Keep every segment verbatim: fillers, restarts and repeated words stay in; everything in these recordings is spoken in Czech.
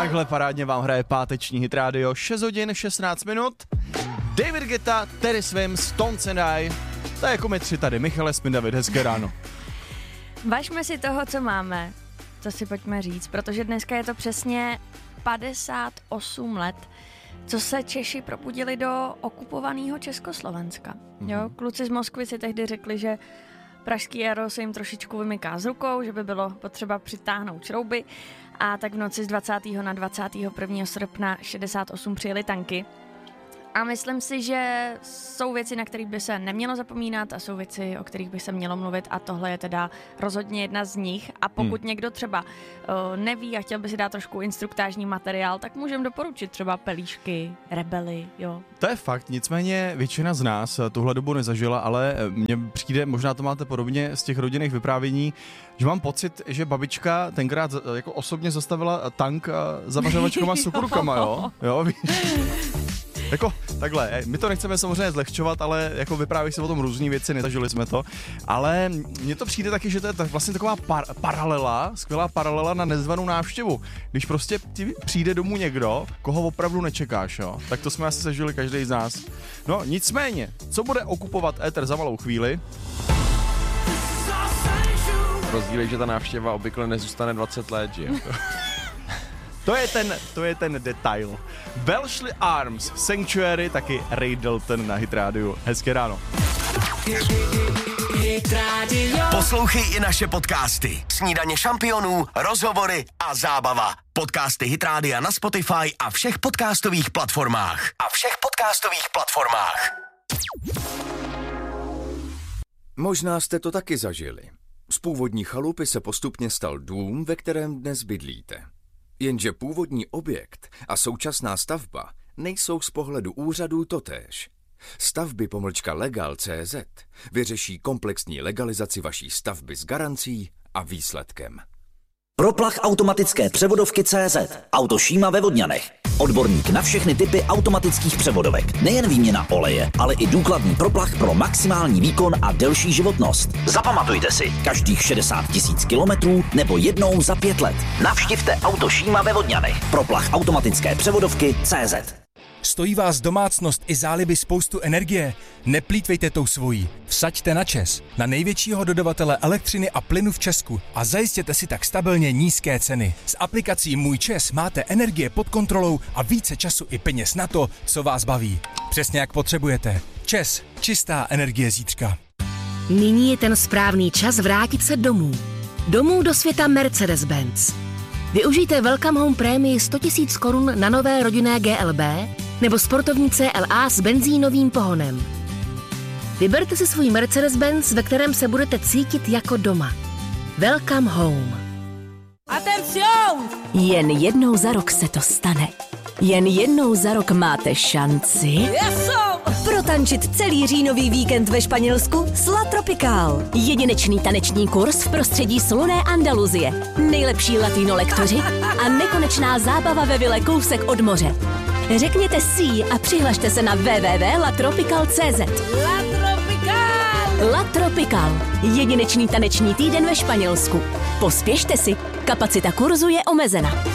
Takhle parádně vám hraje páteční Hit Radio, šest hodin šestnáct minut. David Guetta, Teddy Swims, Tones and I. To je jako my tři tady. Michale Smith, David, hezké ráno. Važme si toho, co máme. To si pojďme říct, protože dneska je to přesně padesát osm let, co se Češi probudili do okupovaného Československa. Mm-hmm. Jo, kluci z Moskvy si tehdy řekli, že pražský jaro se jim trošičku vymyká z rukou, že by bylo potřeba přitáhnout šrouby, a tak v noci z dvacátého na dvacátého prvního srpna šedesát osm přijeli tanky. A myslím si, že jsou věci, na kterých by se nemělo zapomínat, a jsou věci, o kterých by se mělo mluvit, a tohle je teda rozhodně jedna z nich. A pokud hmm. někdo třeba uh, neví a chtěl by si dát trošku instruktážní materiál, tak můžeme doporučit třeba Pelíšky, Rebely, jo. To je fakt, nicméně většina z nás tuhle dobu nezažila, ale mně přijde, možná to máte podobně z těch rodinných vyprávění, že mám pocit, že babička tenkrát jako osobně zastavila tank zavařovačkama s cukrukama, jo? Jo, víš? Jako takhle, my to nechceme samozřejmě zlehčovat, ale jako vypráví se o tom různý věci, nezažili jsme to, ale mně to přijde taky, že to je vlastně taková par- paralela, skvělá paralela na nezvanou návštěvu. Když prostě ti přijde domů někdo, koho opravdu nečekáš, jo, tak to jsme asi zažili každý z nás. No nicméně, co bude okupovat éter za malou chvíli? Rozdíl je, že ta návštěva obvykle nezůstane dvacet let, že jo? To je ten, to je ten detail. Welshly Arms, Sanctuary, taky Ray Dalton na Hit Radio. Hezké ráno. Poslouchej i naše podcasty. Snídaně šampionů, rozhovory a zábava. Podcasty Hit Radia na Spotify a všech podcastových platformách. A všech podcastových platformách. Možná jste to taky zažili. Z původní chalupy se postupně stal dům, ve kterém dnes bydlíte. Jenže původní objekt a současná stavba nejsou z pohledu úřadů totéž. Stavby pomlčka Legal tečka cé zet vyřeší komplexní legalizaci vaší stavby s garancí a výsledkem. Proplach automatické převodovky C Z. Auto Šíma ve Vodňanech. Odborník na všechny typy automatických převodovek. Nejen výměna oleje, ale i důkladný proplach pro maximální výkon a delší životnost. Zapamatujte si, každých šedesát tisíc kilometrů nebo jednou za pět let. Navštivte Auto Šíma ve Vodňanech. Proplach automatické převodovky C Z. Stojí vás domácnost i záliby spoustu energie? Neplýtvejte tou svojí. Vsaďte na ČEZ, na největšího dodavatele elektřiny a plynu v Česku, a zajistěte si tak stabilně nízké ceny. S aplikací Můj ČEZ máte energie pod kontrolou a více času i peněz na to, co vás baví. Přesně jak potřebujete. ČEZ, čistá energie zítřka. Nyní je ten správný čas vrátit se domů. Domů do světa Mercedes-Benz. Využijte Welcome Home prémii sto tisíc korun na nové rodinné G L B nebo sportovní C L A s benzínovým pohonem. Vyberte si svůj Mercedes-Benz, ve kterém se budete cítit jako doma. Welcome Home. Atención! Jen jednou za rok se to stane. Jen jednou za rok máte šanci Yeso! protančit celý říjnový víkend ve Španělsku s La Tropical. Jedinečný taneční kurz v prostředí slunné Andaluzie, nejlepší latino lektoři a nekonečná zábava ve vile kousek od moře. Řekněte sí a přihlašte se na w w w tečka la tropical tečka cé zet. La Tropical! La Tropical. Jedinečný taneční týden ve Španělsku. Pospěšte si, kapacita kurzu je omezena.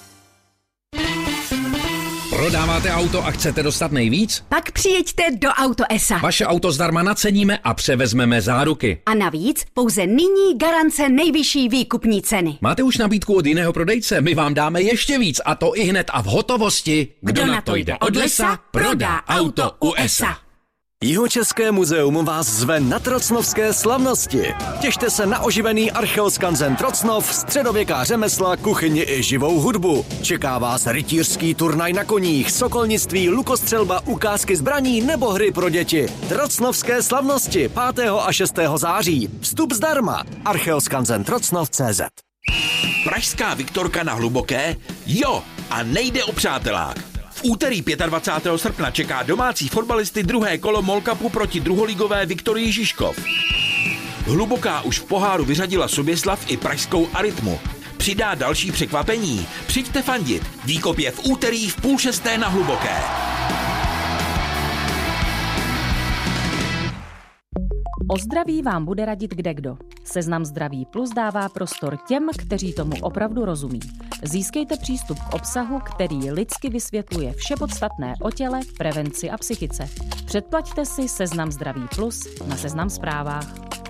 Prodáváte auto a chcete dostat nejvíc? Pak přijeďte do Auto E S A. Vaše auto zdarma naceníme a převezmeme záruky. A navíc pouze nyní garance nejvyšší výkupní ceny. Máte už nabídku od jiného prodejce? My vám dáme ještě víc, a to i hned a v hotovosti. Kdo, Kdo na to jde od lesa, prodá auto u E S A. Jihočeské muzeum vás zve na Trocnovské slavnosti. Těšte se na oživený archeoskanzen Trocnov, středověká řemesla, kuchyni i živou hudbu. Čeká vás rytířský turnaj na koních, sokolnictví, lukostřelba, ukázky zbraní nebo hry pro děti. Trocnovské slavnosti pátého a šestého září. Vstup zdarma. archeoskanzen trocnov tečka cé zet. Pražská Viktorka na Hluboké? Jo, a nejde o přátelák. V úterý dvacátého pátého srpna čeká domácí fotbalisty druhé kolo Mall Cupu proti druholigové Viktorii Žižkov. Hluboká už v poháru vyřadila Soběslav i pražskou Arytmu. Přidá další překvapení. Přijďte fandit. Výkop je v úterý v půl šesté na Hluboké. O zdraví vám bude radit kdekdo. Seznam Zdraví Plus dává prostor těm, kteří tomu opravdu rozumí. Získejte přístup k obsahu, který lidsky vysvětluje vše podstatné o těle, prevenci a psychice. Předplaťte si Seznam Zdraví Plus na Seznam Zprávách.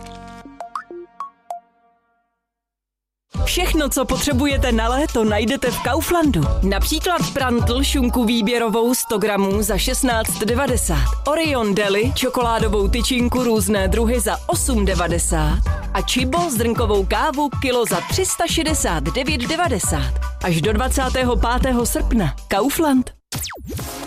Všechno, co potřebujete na léto, najdete v Kauflandu. Například prantl šunku výběrovou sto gramů za šestnáct devadesát. Orion Deli čokoládovou tyčinku různé druhy za osm devadesát. A Chibo zrnkovou kávu kilo za tři sta šedesát devět devadesát. Až do dvacátého pátého srpna. Kaufland.